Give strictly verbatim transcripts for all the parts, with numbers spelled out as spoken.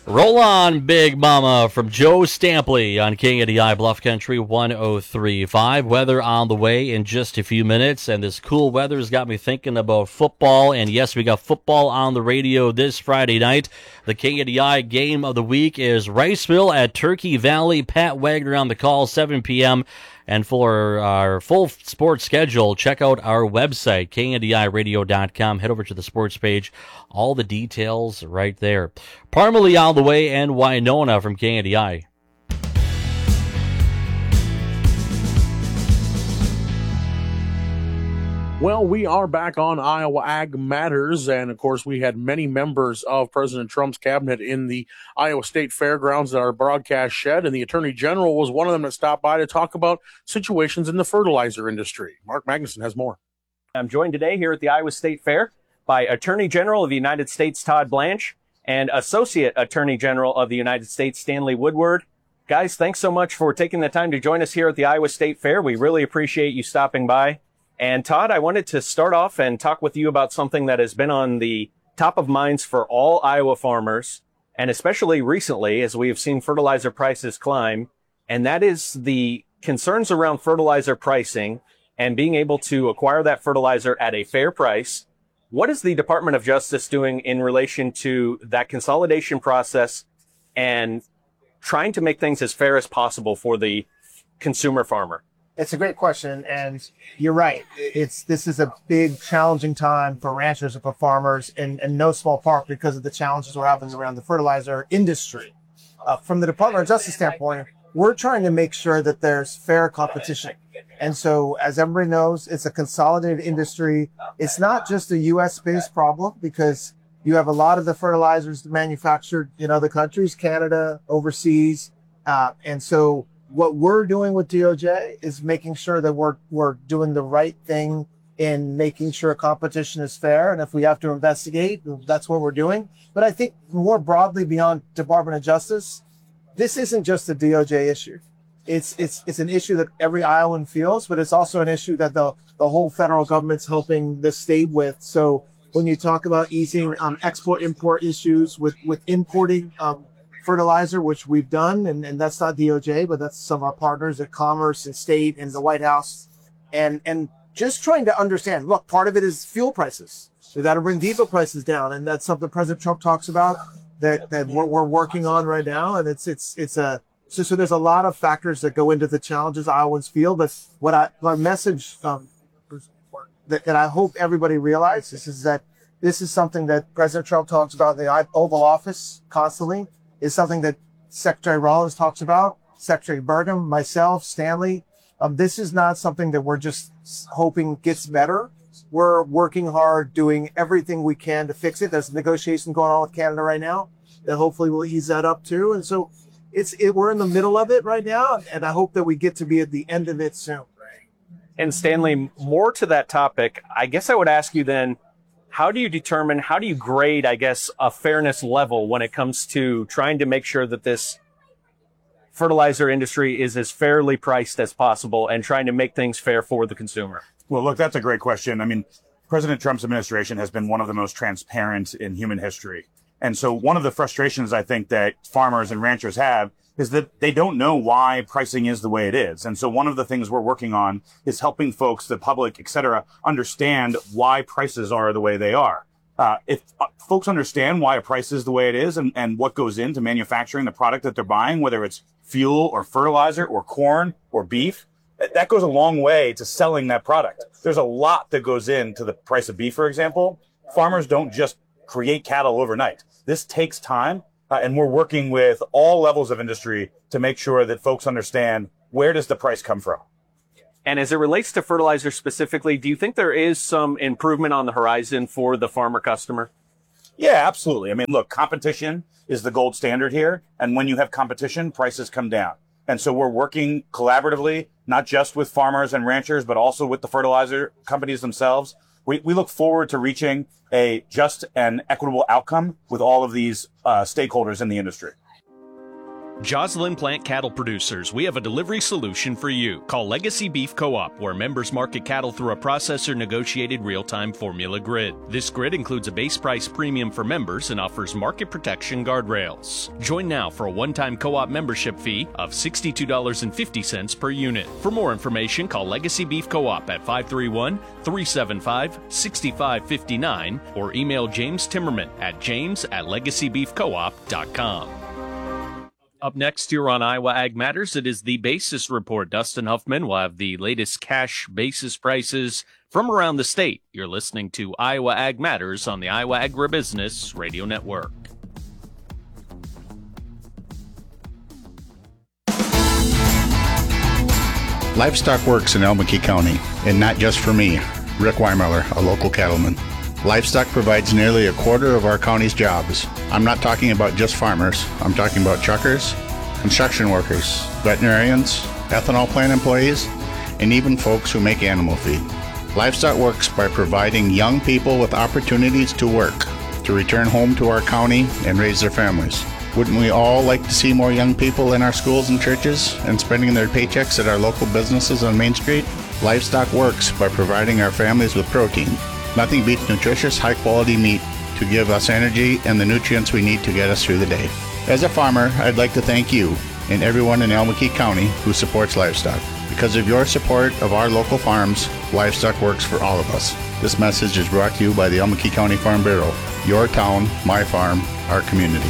Roll on, Big Mama, from Joe Stampley on K A D I Bluff Country one oh three point five. Weather on the way in just a few minutes, and this cool weather has got me thinking about football. And yes, we got football on the radio this Friday night. The K A D I game of the week is Riceville at Turkey Valley. Pat Wagner on the call, seven p.m. And for our full sports schedule, check out our website, K A D I radio dot com. Head over to the sports page. All the details right there. Parmalee all the way, and Winona from K A D I. Well, we are back on Iowa Ag Matters, and of course we had many members of President Trump's cabinet in the Iowa State Fairgrounds at our broadcast shed, and the Attorney General was one of them that stopped by to talk about situations in the fertilizer industry. Mark Magnuson has more. I'm joined today here at the Iowa State Fair by Attorney General of the United States, Todd Blanche, and Associate Attorney General of the United States, Stanley Woodward. Guys, thanks so much for taking the time to join us here at the Iowa State Fair. We really appreciate you stopping by. And Todd, I wanted to start off and talk with you about something that has been on the top of minds for all Iowa farmers, and especially recently as we have seen fertilizer prices climb, and that is the concerns around fertilizer pricing and being able to acquire that fertilizer at a fair price. What is the Department of Justice doing in relation to that consolidation process and trying to make things as fair as possible for the consumer farmer? It's a great question, and you're right. It's this is a big, challenging time for ranchers and for farmers, in, in no small part because of the challenges we're having around the fertilizer industry. Uh, from the Department of Justice standpoint, we're trying to make sure that there's fair competition. And so, as everybody knows, it's a consolidated industry. It's not just a U S-based problem because you have a lot of the fertilizers manufactured in other countries, Canada, overseas, uh, and so what we're doing with D O J is making sure that we're we're doing the right thing in making sure competition is fair. And if we have to investigate, that's what we're doing. But I think more broadly beyond Department of Justice, this isn't just a D O J issue. It's it's it's an issue that every Iowan feels, but it's also an issue that the the whole federal government's helping the state with. So when you talk about easing um, export-import issues with with importing um, fertilizer, which we've done, and, and that's not D O J, but that's some of our partners at Commerce and State and the White House, and and just trying to understand, look, part of it is fuel prices. We got to bring diesel prices down, and that's something President Trump talks about that that we're, we're working on right now, and it's it's it's a so, so there's a lot of factors that go into the challenges Iowans feel, but what I my message um, that, that I hope everybody realizes is that this is something that President Trump talks about in the Oval Office constantly, is something that Secretary Rollins talks about, Secretary Burgum, myself, Stanley. Um, this is not something that we're just hoping gets better. We're working hard, doing everything we can to fix it. There's a negotiation going on with Canada right now that hopefully will ease that up too. And so it's it, we're in the middle of it right now, and I hope that we get to be at the end of it soon. And Stanley, more to that topic, I guess I would ask you then, how do you determine, how do you grade, I guess, a fairness level when it comes to trying to make sure that this fertilizer industry is as fairly priced as possible and trying to make things fair for the consumer? Well, look, that's a great question. I mean, President Trump's administration has been one of the most transparent in human history. And so one of the frustrations I think that farmers and ranchers have is that they don't know why pricing is the way it is. And so one of the things we're working on is helping folks, the public, et cetera, understand why prices are the way they are. Uh, if uh, folks understand why a price is the way it is and, and what goes into manufacturing the product that they're buying, whether it's fuel or fertilizer or corn or beef, that goes a long way to selling that product. There's a lot that goes into the price of beef, for example. Farmers don't just create cattle overnight. This takes time. Uh, and we're working with all levels of industry to make sure that folks understand where does the price come from. And as it relates to fertilizer specifically, do you think there is some improvement on the horizon for the farmer customer? Yeah, absolutely. I mean, look, competition is the gold standard here. And when you have competition, prices come down. And so we're working collaboratively, not just with farmers and ranchers, but also with the fertilizer companies themselves. We, we look forward to reaching a just and equitable outcome with all of these uh, stakeholders in the industry. Joslyn Plant Cattle Producers, we have a delivery solution for you. Call Legacy Beef Co-op, where members market cattle through a processor-negotiated real-time formula grid. This grid includes a base price premium for members and offers market protection guardrails. Join now for a one-time co-op membership fee of sixty-two dollars and fifty cents per unit. For more information, call Legacy Beef Co-op at five three one, three seven five, six five five nine or email James Timmerman at james at legacy beef co op dot com. Up next here on Iowa Ag Matters, it is the Basis Report. Dustin Huffman will have the latest cash basis prices from around the state. You're listening to Iowa Ag Matters on the Iowa Agribusiness Radio Network. Livestock works in Elmwood County, and not just for me, Rick Weimiller, a local cattleman. Livestock provides nearly a quarter of our county's jobs. I'm not talking about just farmers. I'm talking about truckers, construction workers, veterinarians, ethanol plant employees, and even folks who make animal feed. Livestock works by providing young people with opportunities to work, to return home to our county and raise their families. Wouldn't we all like to see more young people in our schools and churches and spending their paychecks at our local businesses on Main Street? Livestock works by providing our families with protein. Nothing beats nutritious, high-quality meat to give us energy and the nutrients we need to get us through the day. As a farmer, I'd like to thank you and everyone in Elmwood County who supports livestock. Because of your support of our local farms, livestock works for all of us. This message is brought to you by the Elmwood County Farm Bureau. Your town, my farm, our community.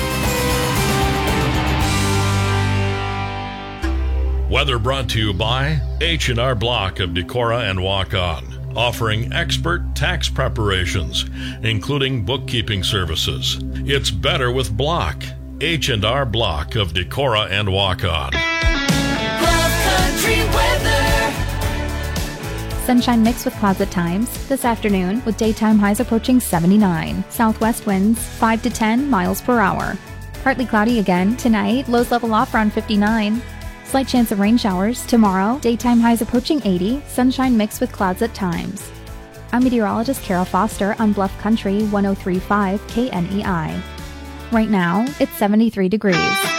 Weather brought to you by H and R Block of Decorah and Waukon, offering expert tax preparations, including bookkeeping services. It's better with Block. H and R Block of Decorah and Waukon. Bluff Country weather. Sunshine mixed with clouds at times this afternoon, with daytime highs approaching seventy-nine. Southwest winds five to ten miles per hour. Partly cloudy again tonight, lows level off around fifty-nine. Slight chance of rain showers tomorrow, daytime highs approaching eighty, sunshine mixed with clouds at times. I'm meteorologist Kara Foster on Bluff Country one oh three point five K N E I. Right now, it's seventy-three degrees.